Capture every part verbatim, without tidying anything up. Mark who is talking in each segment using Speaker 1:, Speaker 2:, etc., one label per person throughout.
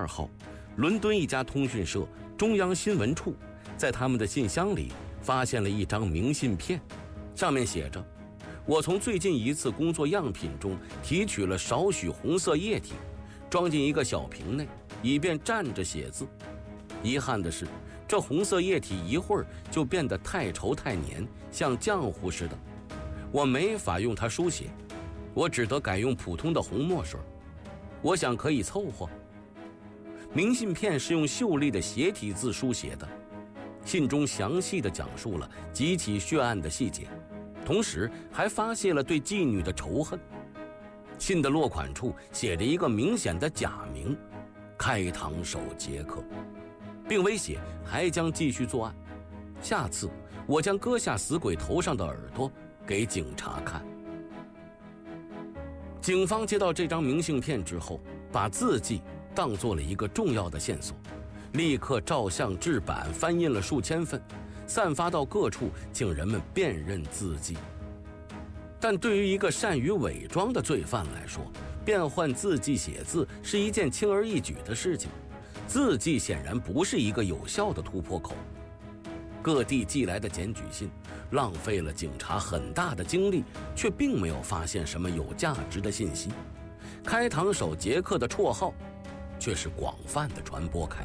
Speaker 1: 二号，伦敦一家通讯社中央新闻处在他们的信箱里发现了一张明信片，上面写着：我从最近一次工作样品中提取了少许红色液体，装进一个小瓶内，以便蘸着写字。遗憾的是，这红色液体一会儿就变得太稠太黏，像浆糊似的，我没法用它书写，我只得改用普通的红墨水。我想可以凑合。明信片是用秀丽的斜体字书写的，信中详细地讲述了几起血案的细节，同时还发泄了对妓女的仇恨。信的落款处写着一个明显的假名——开膛手杰克，并威胁还将继续作案。下次我将割下死鬼头上的耳朵给警察看。警方接到这张明信片之后，把字迹当作了一个重要的线索，立刻照相制版翻印了数千份，散发到各处，请人们辨认字迹。但对于一个善于伪装的罪犯来说，变换字迹写字是一件轻而易举的事情，字迹显然不是一个有效的突破口。各地寄来的检举信浪费了警察很大的精力，却并没有发现什么有价值的信息。开膛手杰克的绰号却是广泛的传播开来。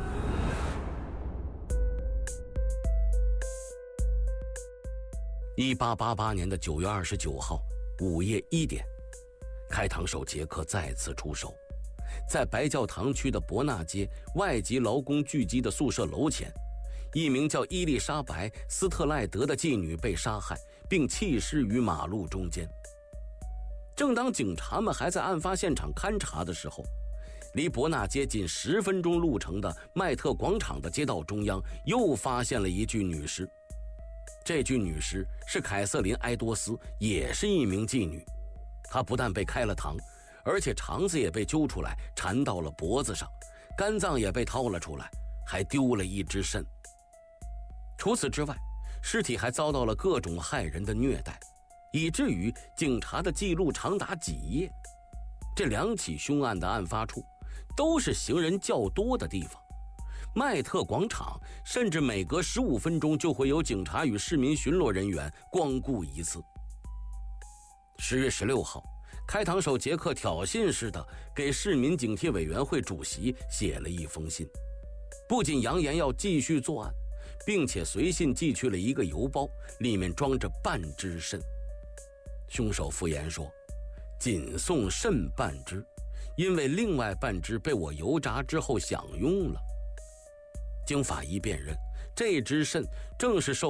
Speaker 1: 一八八八年的九月二十九号午夜一点，开膛手杰克再次出手，在白教堂区的伯纳街外籍劳工聚集的宿舍楼前，一名叫伊丽莎白·斯特赖德的妓女被杀害，并弃尸于马路中间。正当警察们还在案发现场勘查的时候，离伯纳街仅十分钟路程的麦特广场的街道中央又发现了一具女尸。这具女尸是凯瑟琳·埃多斯，也是一名妓女。她不但被开了膛，而且肠子也被揪出来缠到了脖子上，肝脏也被掏了出来，还丢了一只肾。除此之外，尸体还遭到了各种害人的虐待，以至于警察的记录长达几页。这两起凶案的案发处都是行人较多的地方，麦特广场甚至每隔十五分钟就会有警察与市民巡逻人员光顾一次。十月十六号，开膛手杰克挑衅似的给市民警惕委员会主席写了一封信，不仅扬言要继续作案，并且随信寄去了一个邮包，里面装着半只肾。凶手敷衍说，仅送肾半只，因为另外半只被我油炸之后享用了。经法医辨认，这只肾正是受